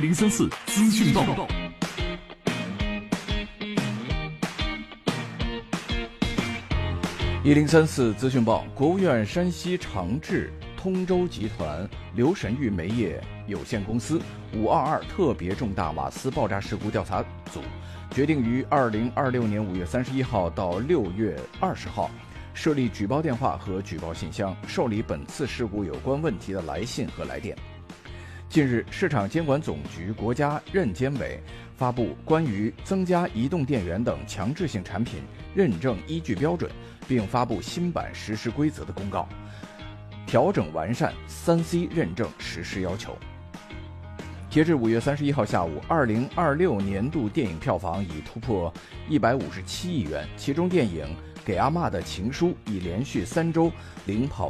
034资讯报。1034资讯报，国务院山西长治通州集团刘神玉煤业有限公司522特别重大瓦斯爆炸事故调查组决定于2026年5月31号到6月20号设立举报电话和举报信箱，受理本次事故有关问题的来信和来电。近日，市场监管总局国家认监委发布关于增加移动电源等强制性产品认证依据标准，并发布新版实施规则的公告，调整完善 3C 认证实施要求。截至5月31号下午，2026年度电影票房已突破157亿元，其中电影《给阿嬷的情书》已连续3周领跑